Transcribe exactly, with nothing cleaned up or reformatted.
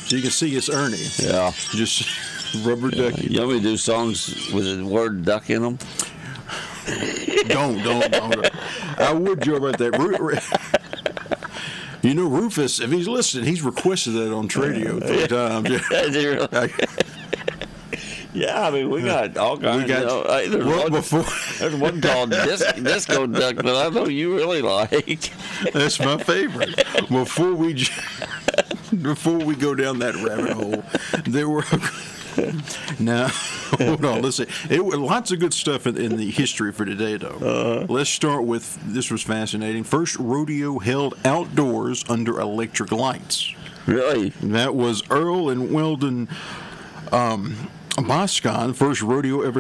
You can see it's Ernie. Yeah. Just rubber ducky. You want me to do songs with the word duck in them? Don't, don't, don't. I would joke about that. Ru- You know, Rufus, if he's listening, he's requested that on Tradio three times. Yeah, I mean, we got all kinds. We got, you know, hey, there's, well, one, before, there's one called Dis- Disco Duck that I know you really like. That's my favorite. Before we before we go down that rabbit hole, there were now. Hold on, let's see. It was lots of good stuff in, in the history for today, though. Uh-huh. Let's start with this was fascinating. First rodeo held outdoors under electric lights. Really? That was Earl and Weldon um, Boscon, first rodeo ever